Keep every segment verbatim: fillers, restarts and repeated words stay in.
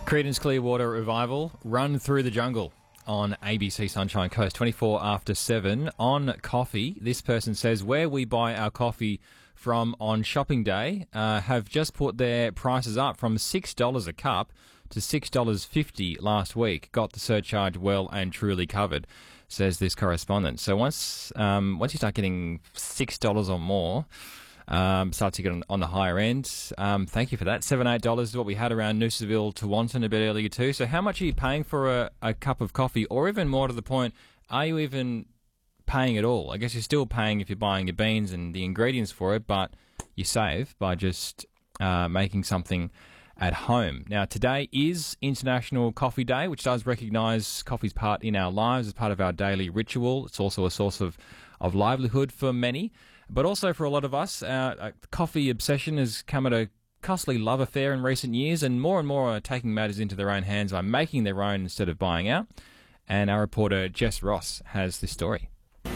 Creedence Clearwater Revival, Run Through the Jungle on A B C Sunshine Coast, twenty-four after seven. On coffee, this person says, where we buy our coffee from on shopping day uh, have just put their prices up from six dollars a cup to six dollars fifty last week. Got the surcharge well and truly covered, says this correspondent. So once um, once you start getting six dollars or more, Um, starts to get on, on the higher end. Um, thank you for that. seven dollars, eight dollars is what we had around Noosaville to Wanton a bit earlier too. So how much are you paying for a, a cup of coffee? Or even more to the point, are you even paying at all? I guess you're still paying if you're buying your beans and the ingredients for it, but you save by just uh, making something at home. Now, today is International Coffee Day, which does recognise coffee's part in our lives as part of our daily ritual. It's also a source of, of livelihood for many. But also for a lot of us, uh, coffee obsession has come at a costly love affair in recent years, and more and more are taking matters into their own hands by making their own instead of buying out. And our reporter Jess Ross has this story.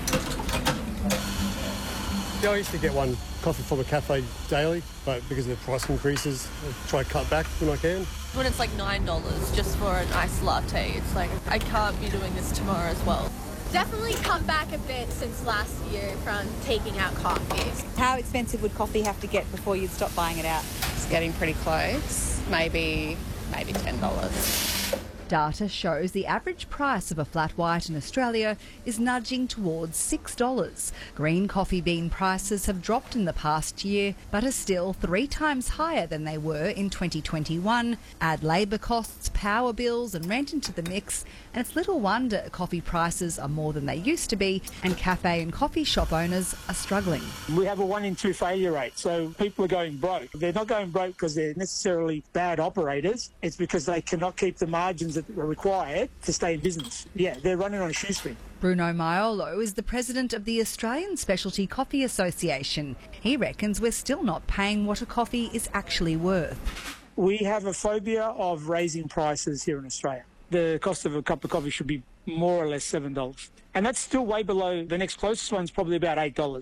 Yeah, I used to get one coffee from a cafe daily, but because of the price increases, I try to cut back when I can. When it's like nine dollars just for an iced latte, it's like, I can't be doing this tomorrow as well. Definitely cut back a bit since last year from taking out coffees. How expensive would coffee have to get before you'd stop buying it out? It's getting pretty close, maybe maybe ten dollars. Data shows the average price of a flat white in Australia is nudging towards six dollars. Green coffee bean prices have dropped in the past year, but are still three times higher than they were in twenty twenty-one. Add labour costs, power bills and rent into the mix, and it's little wonder coffee prices are more than they used to be, and cafe and coffee shop owners are struggling. We have a one in two failure rate, so people are going broke. They're not going broke because they're necessarily bad operators. It's because they cannot keep the margins that are required to stay in business. Yeah, they're running on a shoestring. Bruno Maiolo is the president of the Australian Specialty Coffee Association. He reckons we're still not paying what a coffee is actually worth. We have a phobia of raising prices here in Australia. The cost of a cup of coffee should be more or less seven dollars. And that's still way below the next closest one's probably about eight dollars.